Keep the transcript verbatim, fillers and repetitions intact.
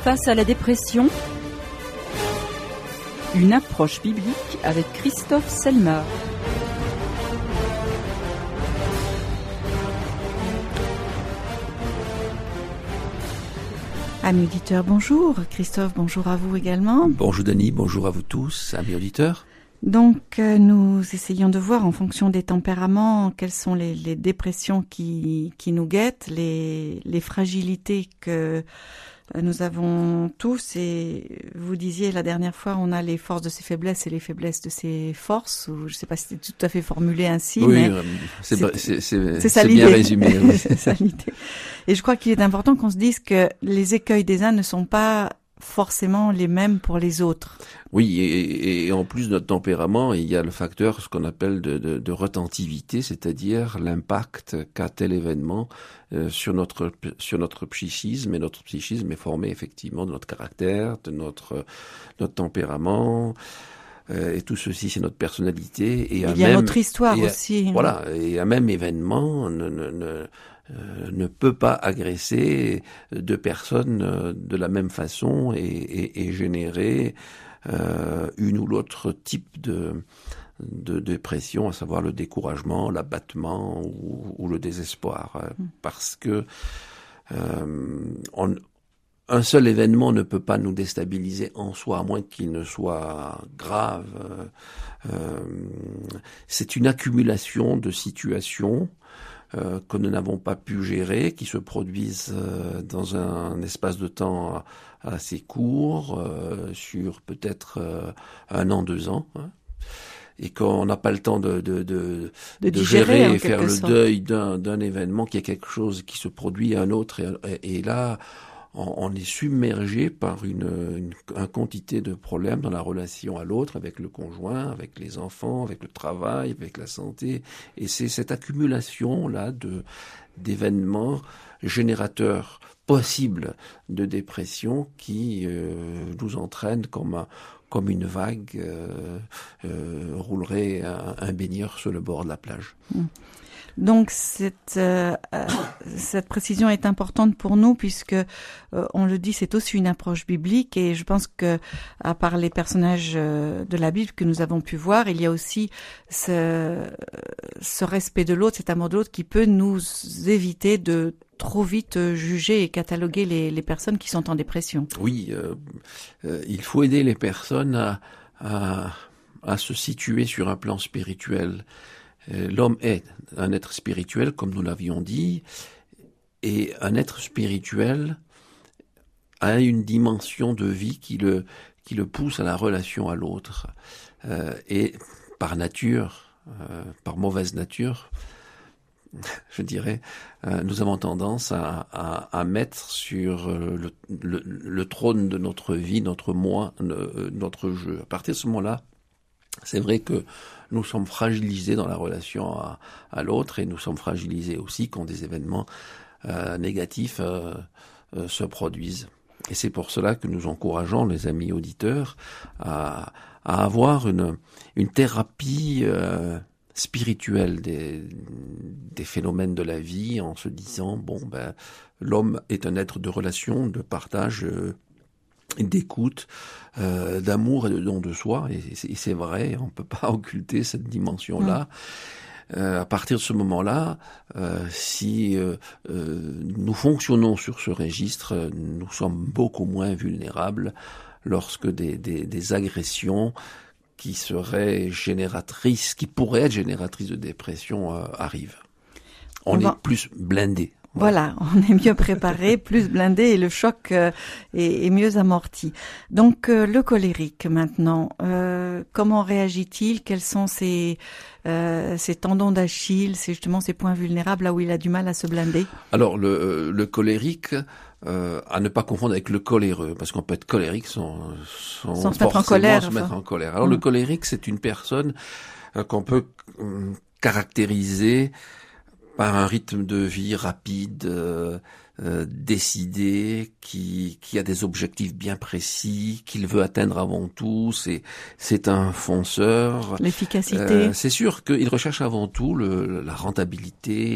Face à la dépression, une approche biblique avec Christophe Selmar. Amis auditeurs, bonjour. Christophe, bonjour à vous également. Bonjour Denis, bonjour à vous tous, amis auditeurs. Donc, euh, nous essayons de voir en fonction des tempéraments quelles sont les, les dépressions qui, qui nous guettent, les, les fragilités que nous avons tous. Et vous disiez la dernière fois, on a les forces de ses faiblesses et les faiblesses de ses forces. Ou je ne sais pas si c'est tout à fait formulé ainsi, oui, mais euh, c'est, c'est, c'est, c'est, c'est bien résumé. Oui. C'est ça l'idée. Et je crois qu'il est important qu'on se dise que les écueils des uns ne sont pas forcément les mêmes pour les autres. Oui, et, et en plus de notre tempérament, il y a le facteur, ce qu'on appelle de, de, de retentivité, c'est-à-dire l'impact qu'a tel événement euh, sur notre sur notre psychisme. Et notre psychisme est formé effectivement de notre caractère, de notre notre tempérament. Euh, et tout ceci, c'est notre personnalité. Et il y a même, notre histoire et aussi. À, voilà, et un même événement ne, ne, ne Euh, ne peut pas agresser deux personnes euh, de la même façon et, et, et générer euh, une ou l'autre type de, de dépression, à savoir le découragement, l'abattement ou, ou le désespoir. Euh, parce que euh, on, un seul événement ne peut pas nous déstabiliser en soi, à moins qu'il ne soit grave. Euh, c'est une accumulation de situations Euh, que nous n'avons pas pu gérer, qui se produisent euh, dans un espace de temps assez court, euh, sur peut-être euh, un an, deux ans, hein, et qu'on n'a pas le temps de, de, de, de, de gérer et faire le sorte. deuil d'un, d'un événement qui est quelque chose qui se produit à un autre, et, et là, on, on est submergé par une, une, une quantité de problèmes dans la relation à l'autre, avec le conjoint, avec les enfants, avec le travail, avec la santé. Et c'est cette accumulation-là de, d'événements générateurs possibles de dépression qui euh, nous entraîne comme un, comme une vague euh, euh, roulerait un, un baigneur sur le bord de la plage. Mmh. Donc cette euh, cette précision est importante pour nous puisque euh, on le dit, c'est aussi une approche biblique, et je pense que à part les personnages euh, de la Bible que nous avons pu voir, il y a aussi ce ce respect de l'autre, cet amour de l'autre qui peut nous éviter de trop vite juger et cataloguer les les personnes qui sont en dépression. Oui, euh, euh, il faut aider les personnes à à à se situer sur un plan spirituel. L'homme est un être spirituel, comme nous l'avions dit, et un être spirituel a une dimension de vie qui le, qui le pousse à la relation à l'autre. Euh, et par nature, euh, par mauvaise nature, je dirais, euh, nous avons tendance à, à, à mettre sur le, le, le trône de notre vie, notre moi, notre jeu. À partir de ce moment-là, c'est vrai que nous sommes fragilisés dans la relation à, à l'autre, et nous sommes fragilisés aussi quand des événements euh, négatifs euh, euh, se produisent. Et c'est pour cela que nous encourageons les amis auditeurs à, à avoir une, une thérapie euh, spirituelle des, des phénomènes de la vie, en se disant, bon, ben, l'homme est un être de relation, de partage, euh, d'écoute, euh, d'amour et de don de soi, et c'est, et c'est vrai, on peut pas occulter cette dimension-là. Mmh. Euh, à partir de ce moment-là, euh, si euh, euh, nous fonctionnons sur ce registre, nous sommes beaucoup moins vulnérables lorsque des, des, des agressions qui seraient génératrices, qui pourraient être génératrices de dépression euh, arrivent. On, on est va... plus blindés. Voilà, on est mieux préparé, plus blindé, et le choc euh, est, est mieux amorti. Donc euh, le colérique maintenant, euh, comment réagit-il? Quels sont ses, euh, ses tendons d'Achille, c'est justement ses points vulnérables, là où il a du mal à se blinder? Alors le, le colérique, euh, à ne pas confondre avec le coléreux, parce qu'on peut être colérique sans, sans, sans se mettre en colère. Se mettre en colère. Alors mmh. le colérique, c'est une personne euh, qu'on peut euh, caractériser par un rythme de vie rapide, euh, euh, décidé, qui qui a des objectifs bien précis, qu'il veut atteindre avant tout. C'est c'est un fonceur. L'efficacité. Euh, c'est sûr qu'il recherche avant tout le, la rentabilité,